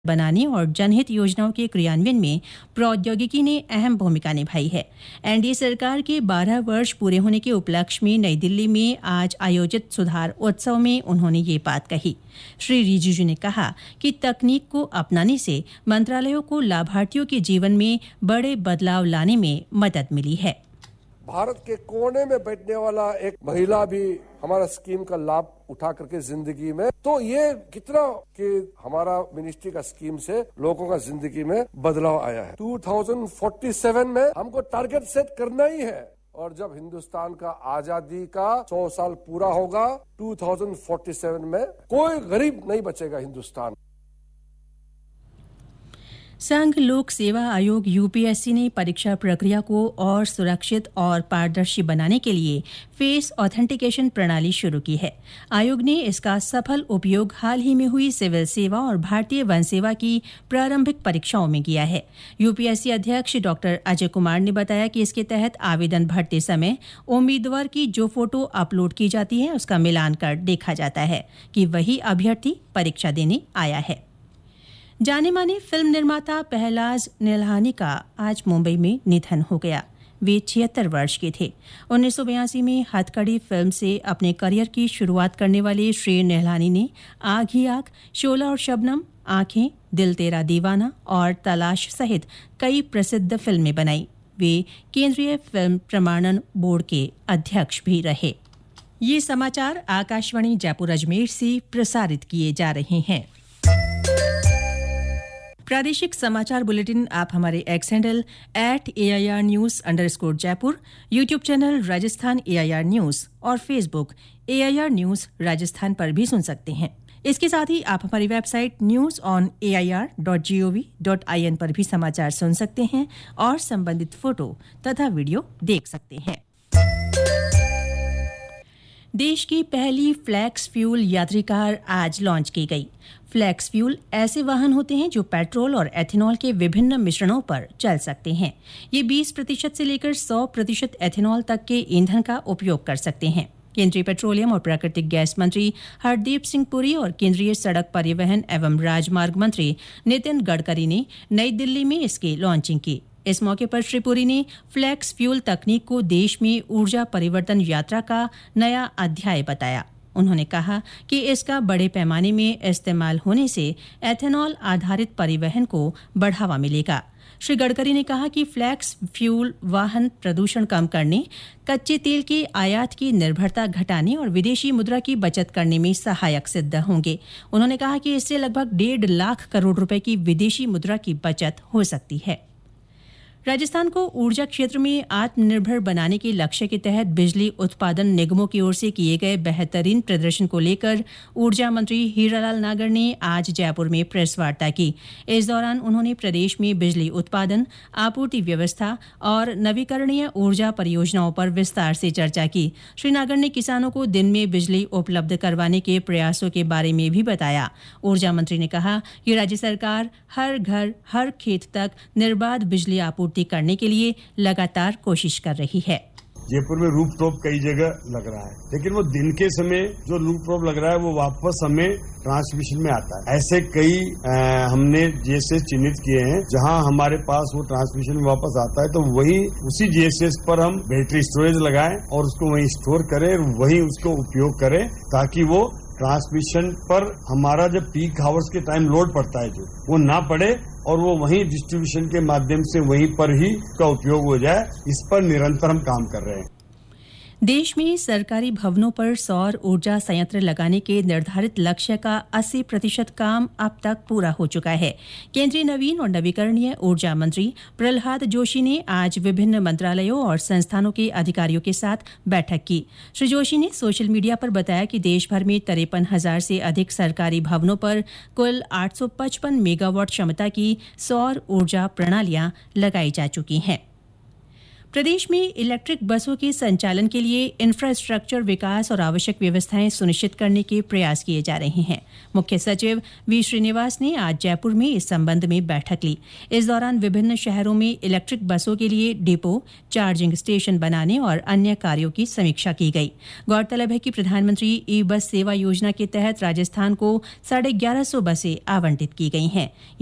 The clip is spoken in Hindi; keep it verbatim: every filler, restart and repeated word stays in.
बनाने और जनहित योजनाओं के क्रियान्वयन में प्रौद्योगिकी ने अहम भूमिका निभाई है। एनडीए सरकार के बारह वर्ष पूरे होने के उपलक्ष्य में नई दिल्ली में आज आयोजित सुधार उत्सव में उन्होंने ये बात कही। श्री रिजिजू ने कहा कि तकनीक को अपनाने से मंत्रालयों को लाभार्थियों के जीवन में बड़े बदलाव लाने में मदद मिली है। भारत के कोने में बैठने वाला एक महिला भी हमारा स्कीम का लाभ उठा करके जिंदगी में, तो ये कितना कि हमारा मिनिस्ट्री का स्कीम से लोगों का जिंदगी में बदलाव आया है। दो हज़ार सैंतालीस में हमको टारगेट सेट करना ही है और जब हिंदुस्तान का आजादी का सौ साल पूरा होगा दो हज़ार सैंतालीस में कोई गरीब नहीं बचेगा हिंदुस्तान। संघ लोक सेवा आयोग यूपीएससी ने परीक्षा प्रक्रिया को और सुरक्षित और पारदर्शी बनाने के लिए फेस ऑथेंटिकेशन प्रणाली शुरू की है। आयोग ने इसका सफल उपयोग हाल ही में हुई सिविल सेवा और भारतीय वन सेवा की प्रारंभिक परीक्षाओं में किया है। यूपीएससी अध्यक्ष डॉक्टर अजय कुमार ने बताया कि इसके तहत आवेदन भरते समय उम्मीदवार की जो फोटो अपलोड की जाती है उसका मिलान कर देखा जाता है कि वही अभ्यर्थी परीक्षा देने आया है। जाने माने फिल्म निर्माता पहलाज निल्हानी का आज मुंबई में निधन हो गया। वे छिहत्तर वर्ष के थे। उन्नीस सौ बयासी में हथकड़ी फिल्म से अपने करियर की शुरुआत करने वाले श्री निल्हानी ने आग ही आग, शोला और शबनम, आंखें, दिल तेरा दीवाना और तलाश सहित कई प्रसिद्ध फिल्में बनाई। वे केंद्रीय फिल्म प्रमाणन बोर्ड के अध्यक्ष भी रहे। ये समाचार आकाशवाणी जयपुर अजमेर से प्रसारित किए जा रहे हैं। प्रादेशिक समाचार बुलेटिन आप हमारे x handle at AIR news underscore Jaipur, YouTube channel Rajasthan AIR news और फेसबुक एआईआर न्यूज राजस्थान पर भी सुन सकते हैं। इसके साथ ही आप हमारी website news on AIR dot gov dot IN पर भी समाचार सुन सकते हैं और संबंधित फोटो तथा वीडियो देख सकते हैं। देश की पहली फ्लैक्स फ्यूल यात्री कार आज लॉन्च की गई। फ्लैक्स फ्यूल ऐसे वाहन होते हैं जो पेट्रोल और एथेनॉल के विभिन्न मिश्रणों पर चल सकते हैं। ये बीस प्रतिशत से लेकर सौ प्रतिशत एथेनॉल तक के ईंधन का उपयोग कर सकते हैं। केंद्रीय पेट्रोलियम और प्राकृतिक गैस मंत्री हरदीप सिंह पुरी और केंद्रीय सड़क परिवहन एवं राजमार्ग मंत्री नितिन गडकरी ने नई दिल्ली में इसकी लॉन्चिंग की। इस मौके पर श्री पुरी ने फ्लैक्स फ्यूल तकनीक को देश में ऊर्जा परिवर्तन यात्रा का नया अध्याय बताया। उन्होंने कहा कि इसका बड़े पैमाने में इस्तेमाल होने से एथेनॉल आधारित परिवहन को बढ़ावा मिलेगा। श्री गडकरी ने कहा कि फ्लैक्स फ्यूल वाहन प्रदूषण कम करने, कच्चे तेल के आयात की निर्भरता घटाने और विदेशी मुद्रा की बचत करने में सहायक सिद्ध होंगे। उन्होंने कहा कि इससे लगभग डेढ़ लाख करोड़ रुपए की विदेशी मुद्रा की बचत हो सकती है। राजस्थान को ऊर्जा क्षेत्र में आत्मनिर्भर बनाने के लक्ष्य के तहत बिजली उत्पादन निगमों की ओर से किए गए बेहतरीन प्रदर्शन को लेकर ऊर्जा मंत्री हीरालाल नागर ने आज जयपुर में प्रेस वार्ता की। इस दौरान उन्होंने प्रदेश में बिजली उत्पादन, आपूर्ति व्यवस्था और नवीकरणीय ऊर्जा परियोजनाओं पर विस्तार से चर्चा की। श्री नागर ने किसानों को दिन में बिजली उपलब्ध करवाने के प्रयासों के बारे में भी बताया। ऊर्जा मंत्री ने कहा कि राज्य सरकार हर घर, हर खेत तक निर्बाध बिजली आपूर्ति करने के लिए लगातार कोशिश कर रही है। जयपुर में रूफ टॉप कई जगह लग रहा है, लेकिन वो दिन के समय जो रूफ टॉप लग रहा है वो वापस हमें ट्रांसमिशन में आता है। ऐसे कई आ, हमने जैसे चिन्हित किए हैं जहां हमारे पास वो ट्रांसमिशन में वापस आता है, तो वही उसी जेएसएस पर हम बैटरी स्टोरेज लगाएं और उसको वहीं स्टोर करें, वहीं उसको उपयोग करें ताकि वो ट्रांसमिशन पर हमारा जब पीक आवर्स के टाइम लोड पड़ता है जो वो ना पड़े और वो वहीं डिस्ट्रीब्यूशन के माध्यम से वहीं पर ही का उपयोग हो जाए। इस पर निरंतर हम काम कर रहे हैं। देश में सरकारी भवनों पर सौर ऊर्जा संयंत्र लगाने के निर्धारित लक्ष्य का अस्सी प्रतिशत काम अब तक पूरा हो चुका है। केंद्रीय नवीन और नवीकरणीय ऊर्जा मंत्री प्रहलाद जोशी ने आज विभिन्न मंत्रालयों और संस्थानों के अधिकारियों के साथ बैठक की। श्री जोशी ने सोशल मीडिया पर बताया कि देश भर में तिरपन हजार से अधिक सरकारी भवनों पर कुल आठ सौ पचपन मेगावाट क्षमता की सौर ऊर्जा प्रणालियां लगाई जा चुकी हैं। प्रदेश में इलेक्ट्रिक बसों के संचालन के लिए इंफ्रास्ट्रक्चर विकास और आवश्यक व्यवस्थाएं सुनिश्चित करने के प्रयास किए जा रहे हैं। मुख्य सचिव वी श्रीनिवास ने आज जयपुर में इस संबंध में बैठक ली। इस दौरान विभिन्न शहरों में इलेक्ट्रिक बसों के लिए डिपो, चार्जिंग स्टेशन बनाने और अन्य कार्यों की समीक्षा की गई। गौरतलब है कि प्रधानमंत्री ई बस सेवा योजना के तहत राजस्थान को साढ़े ग्यारह सौ बसें आवंटित की गई हैं।